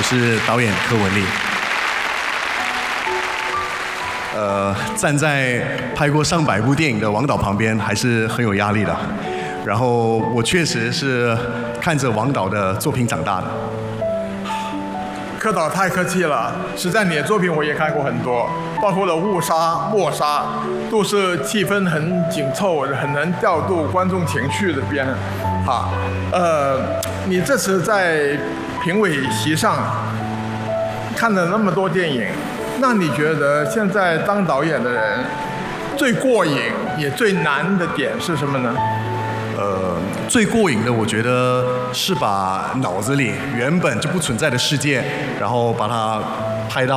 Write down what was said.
是导演柯文力。站在拍过上百部电影的王导旁边，还是很有压力的。然后我确实是看着王导的作品长大的。 柯导太客气了，实在你的作品我也看过很多，包括了《误杀》《默杀》，都是气氛很紧凑，很能调度观众情绪的片。你这次在评委席上看了那么多电影，那你觉得现在当导演的人最过瘾也最难的点是什么呢？ 最过瘾的，我觉得是把脑子里原本就不存在的世界，然后把它拍到